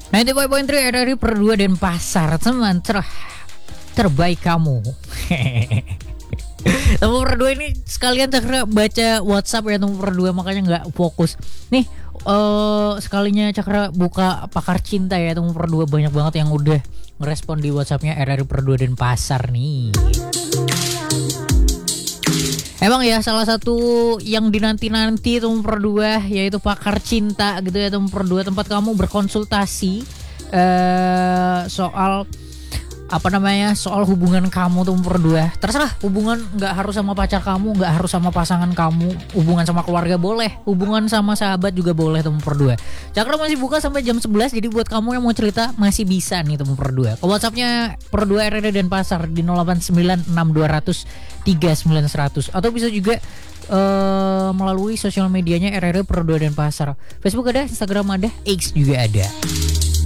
95.3 RRI per 2 dan pasar teman terbaik kamu. Teman per 2 ini sekalian Cakra baca WhatsApp ya teman per 2, makanya nggak fokus. Nih sekalinya Cakra buka pakar cinta ya teman per 2, banyak banget yang udah ngerespon di WhatsAppnya RRI per 2 dan pasar nih. Emang ya salah satu yang dinanti-nanti teman per 2 yaitu pakar cinta gitu ya teman per 2, tempat kamu berkonsultasi soal soal hubungan kamu tuh per 2. Terserah, hubungan nggak harus sama pacar kamu, nggak harus sama pasangan kamu, hubungan sama keluarga boleh, hubungan sama sahabat juga boleh tuh per 2. Cakra masih buka sampai jam 11, jadi buat kamu yang mau cerita masih bisa nih tuh per 2. Ke WhatsAppnya per 2 RRI dan pasar di 089620039100, atau bisa juga melalui sosial medianya RRI per 2 dan pasar. Facebook ada, Instagram ada, X juga ada.